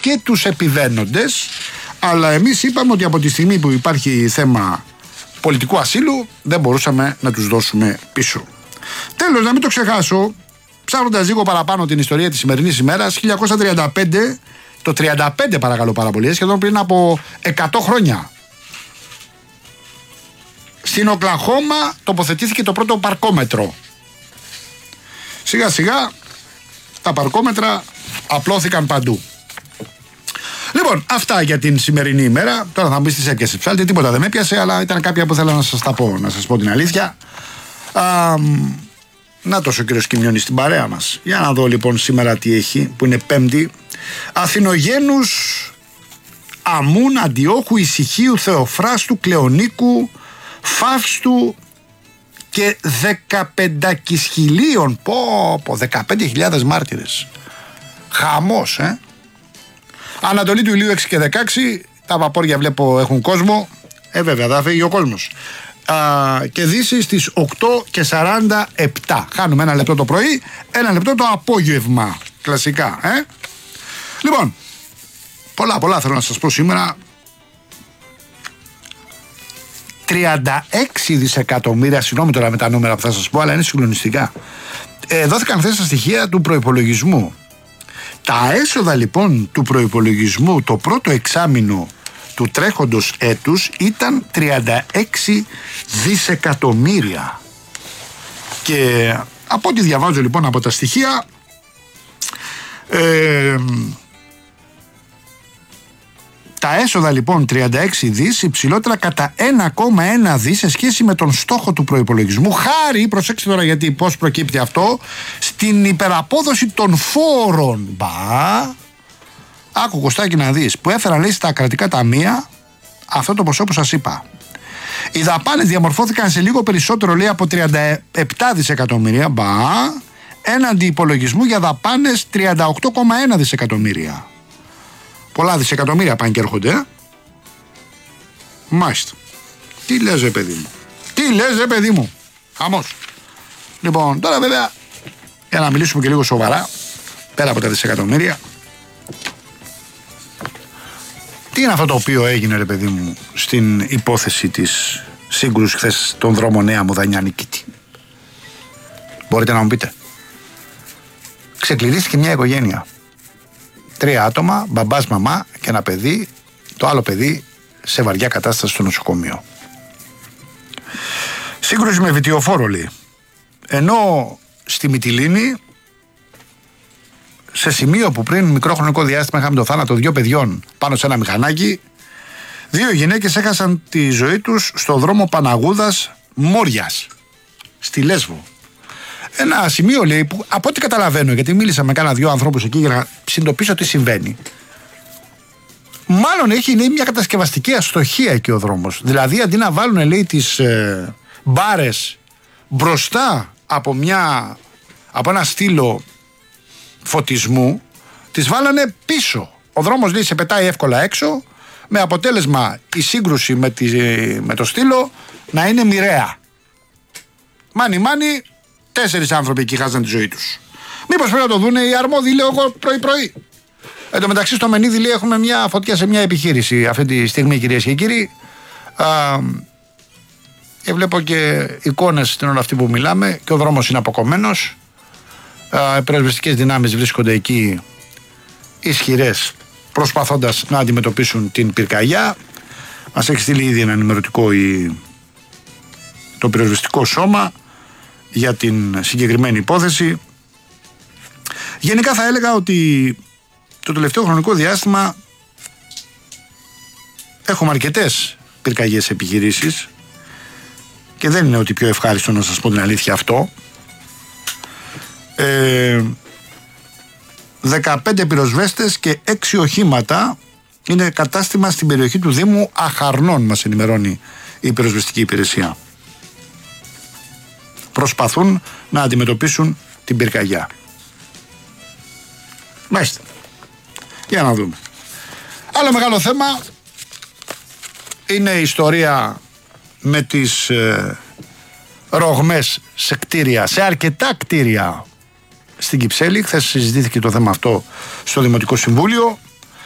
και τους επιβαίνοντες, αλλά εμείς είπαμε ότι από τη στιγμή που υπάρχει θέμα πολιτικού ασύλου δεν μπορούσαμε να τους δώσουμε πίσω. Τέλος, να μην το ξεχάσω, ψάχνοντας λίγο παραπάνω την ιστορία της σημερινής ημέρας, 1935, το 35 παρακαλώ πάρα πολύ, σχεδόν πριν από 100 χρόνια, στην Οκλαχώμα τοποθετήθηκε το πρώτο παρκόμετρο. Σιγά σιγά τα παρκόμετρα απλώθηκαν παντού. Λοιπόν, αυτά για την σημερινή ημέρα. Τώρα θα μπει στις έπιασες ψάλτη, τίποτα δεν με έπιασε, αλλά ήταν κάποια που θέλω να σας τα πω, να σας πω την αλήθεια. Να τόσο ο κύριος Κιμιώνης στην παρέα μας. Για να δω λοιπόν σήμερα τι έχει, που είναι Πέμπτη. Αθηνογένους, Αμούν, Αντιόχου, Ησυχίου, Θεοφράστου, Κλεονίκου, Φαύστου και 15.000. Πω, 15.000 μάρτυρες. Χαμός, Ανατολή του ηλίου 6 και 16. Τα βαπόρια βλέπω έχουν κόσμο. Βέβαια, θα φύγει ο κόσμος. Και Δύση στις 8 και 47. Χάνουμε ένα λεπτό το πρωί, ένα λεπτό το απόγευμα. Κλασικά, Λοιπόν, πολλά θέλω να σας πω σήμερα. 36 δισεκατομμύρια, συγγνώμη τώρα με τα νούμερα που θα σας πω, αλλά είναι συγκλονιστικά. Δόθηκαν χθες τα στοιχεία του προϋπολογισμού. Τα έσοδα λοιπόν του προϋπολογισμού το πρώτο εξάμηνο του τρέχοντος έτους ήταν 36 δισεκατομμύρια. Και από ό,τι διαβάζω λοιπόν από τα στοιχεία, τα έσοδα λοιπόν 36 δις, υψηλότερα κατά 1,1 δις σε σχέση με τον στόχο του προϋπολογισμού, χάρη, προσέξτε τώρα γιατί πώς προκύπτει αυτό, στην υπεραπόδοση των φόρων. Άκου Κωστάκη να δεις, που έφεραν λέει στα κρατικά ταμεία αυτό το ποσό που σας είπα. Οι δαπάνες διαμορφώθηκαν σε λίγο περισσότερο λέει από 37 δισεκατομμύρια έναντι υπολογισμού για δαπάνες 38,1 δισεκατομμύρια. Πολλά δισεκατομμύρια πάνε και έρχονται. Μάλιστα. Τι λες ρε παιδί μου. Χαμός. Λοιπόν, τώρα βέβαια για να μιλήσουμε και λίγο σοβαρά, πέρα από τα δισεκατομμύρια, τι είναι αυτό το οποίο έγινε ρε παιδί μου στην υπόθεση της σύγκρουσης χθες στον δρόμο Νέα Μουδανιά Νικήτη? Μπορείτε να μου πείτε? Ξεκληρίστηκε μια οικογένεια. 3 άτομα, μπαμπάς, μαμά και ένα παιδί, το άλλο παιδί σε βαριά κατάσταση στο νοσοκομείο. Σύγκρουση με βιτιοφόρο λέει. Ενώ στη Μυτιλήνη, σε σημείο που πριν μικρό χρονικό διάστημα είχαμε το θάνατο 2 παιδιών πάνω σε ένα μηχανάκι, 2 γυναίκες έχασαν τη ζωή τους στο δρόμο Παναγούδας Μόριας, στη Λέσβο. Ένα σημείο λέει που από ό,τι καταλαβαίνω, γιατί μίλησα με κάνα 2 ανθρώπους εκεί για να συνειδητοποιήσω τι συμβαίνει, μάλλον έχει λέει, μια κατασκευαστική αστοχία εκεί ο δρόμος. Δηλαδή αντί να βάλουν λέει τις μπάρες μπροστά από ένα στήλο φωτισμού, τις βάλανε πίσω. Ο δρόμος λέει σε πετάει εύκολα έξω, με αποτέλεσμα η σύγκρουση με το στήλο να είναι μοιραία. Μάνι 4 άνθρωποι εκεί χάσαν τη ζωή τους. Μήπως πρέπει να το δούνε οι αρμόδιοι, λέω εγώ πρωί-πρωί. Εν τω μεταξύ στο Μενίδη λέει έχουμε μια φωτιά σε μια επιχείρηση αυτή τη στιγμή, κυρίες και κύριοι. Και βλέπω και εικόνες την ώρα αυτή που μιλάμε και ο δρόμος είναι αποκομμένος. Οι πυροσβεστικές δυνάμεις βρίσκονται εκεί ισχυρές, προσπαθώντας να αντιμετωπίσουν την πυρκαγιά. Μας έχει στείλει ήδη ένα ενημερωτικό το πυροσβεστικό σώμα για την συγκεκριμένη υπόθεση. Γενικά θα έλεγα ότι το τελευταίο χρονικό διάστημα έχουμε αρκετές πυρκαγιές επιχειρήσεις και δεν είναι ότι πιο ευχάριστο να σας πω την αλήθεια αυτό. 15 πυροσβέστες και 6 οχήματα είναι κατάστημα στην περιοχή του Δήμου Αχαρνών, μας ενημερώνει η πυροσβεστική υπηρεσία. Προσπαθούν να αντιμετωπίσουν την πυρκαγιά. Μάλιστα. Για να δούμε. Άλλο μεγάλο θέμα είναι η ιστορία με τις ρογμές σε κτίρια, σε αρκετά κτίρια στην Κυψέλη. Χθες συζητήθηκε το θέμα αυτό στο Δημοτικό Συμβούλιο.